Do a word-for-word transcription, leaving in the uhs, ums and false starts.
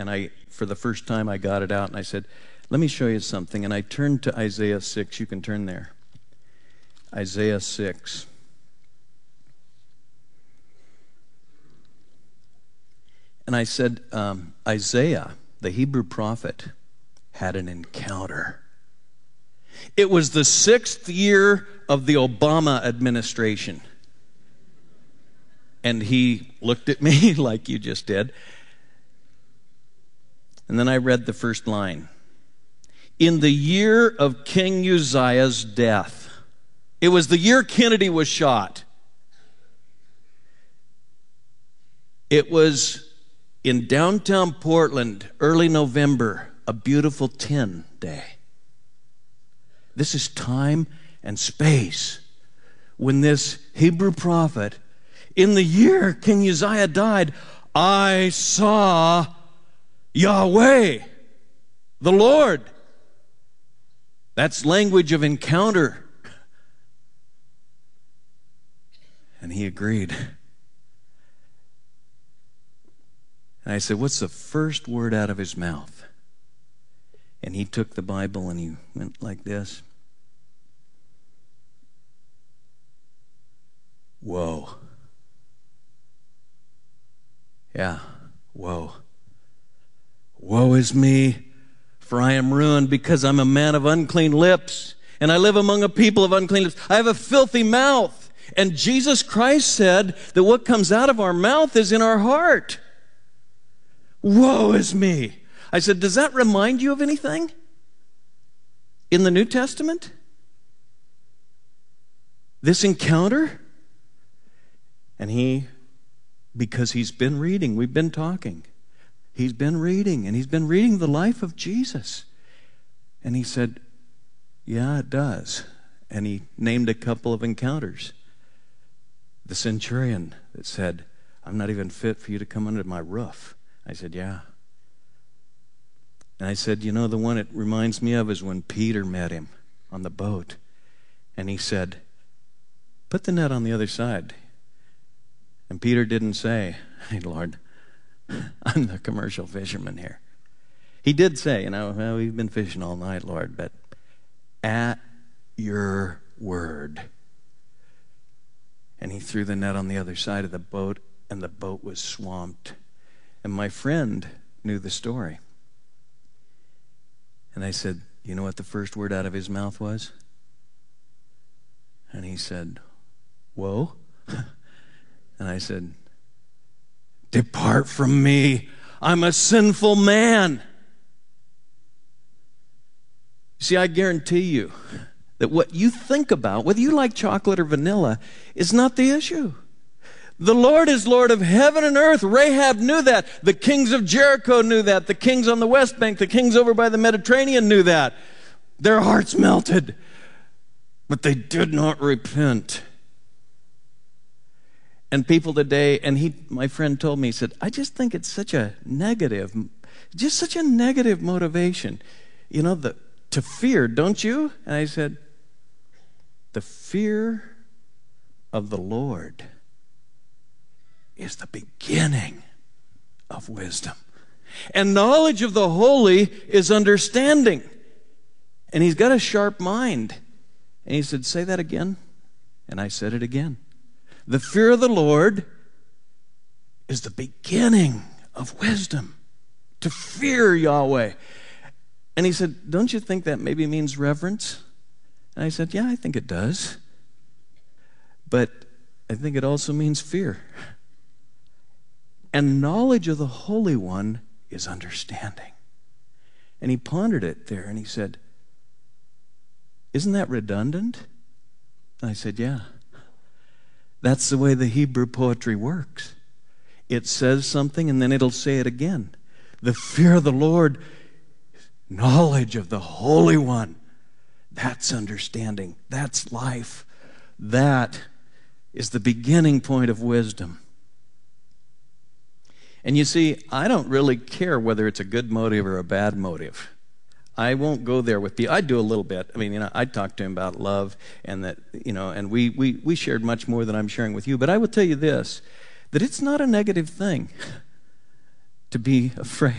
and I, for the first time, I got it out, and I said, let me show you something. And I turned to Isaiah six. You can turn there. Isaiah six. And I said, um, Isaiah, the Hebrew prophet, had an encounter. It was the sixth year of the Obama administration. And he looked at me like you just did. And then I read the first line. In the year of King Uzziah's death. It was the year Kennedy was shot. It was in downtown Portland, early November, a beautiful tin day. This is time and space when this Hebrew prophet, in the year King Uzziah died, I saw Yahweh, the Lord. That's language of encounter. And he agreed. And I said, what's the first word out of his mouth? And he took the Bible and he went like this. Whoa. Yeah, whoa. Woe is me, for I am ruined because I'm a man of unclean lips, and I live among a people of unclean lips. I have a filthy mouth. And Jesus Christ said that what comes out of our mouth is in our heart. Woe is me. I said, does that remind you of anything in the New Testament? This encounter? And he, because he's been reading, we've been talking. He's been reading, and he's been reading the life of Jesus. And he said, yeah, it does. And he named a couple of encounters. The centurion that said, I'm not even fit for you to come under my roof. I said, yeah. And I said, you know, the one it reminds me of is when Peter met him on the boat. And he said, put the net on the other side. And Peter didn't say, hey, Lord, I'm the commercial fisherman here. He did say, you know, well, we've been fishing all night, Lord, but at your word. And he threw the net on the other side of the boat, and the boat was swamped. And my friend knew the story. And I said, you know what the first word out of his mouth was? And he said, whoa. And I said, depart from me. I'm a sinful man. See, I guarantee you that what you think about, whether you like chocolate or vanilla, is not the issue. The Lord is Lord of heaven and earth. Rahab knew that. The kings of Jericho knew that. The kings on the West Bank, the kings over by the Mediterranean knew that. Their hearts melted, but they did not repent. And people today, and he, my friend told me, he said, I just think it's such a negative, just such a negative motivation. You know, the, to fear, don't you? And I said, the fear of the Lord is the beginning of wisdom. And knowledge of the holy is understanding. And he's got a sharp mind. And he said, say that again. And I said it again. The fear of the Lord is the beginning of wisdom. To fear Yahweh. And he said, don't you think that maybe means reverence? And I said, yeah, I think it does. But I think it also means fear. And knowledge of the Holy One is understanding. And he pondered it there and he said, isn't that redundant? And I said, yeah. That's the way the Hebrew poetry works. It says something and then it'll say it again. The fear of the Lord, knowledge of the Holy One, that's understanding. That's life. That is the beginning point of wisdom. And you see, I don't really care whether it's a good motive or a bad motive. I won't go there with people. I do a little bit. I mean, you know, I talked to him about love and that, you know, and we, we, we shared much more than I'm sharing with you. But I will tell you this, that it's not a negative thing to be afraid.